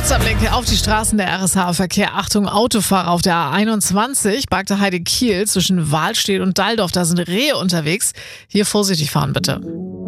Kurzer Blick auf die Straßen der RSH-Verkehr. Achtung, Autofahrer auf der A21, Bagda Heide Kiel zwischen Wahlstedt und Dalldorf. Da sind Rehe unterwegs. Hier vorsichtig fahren, bitte.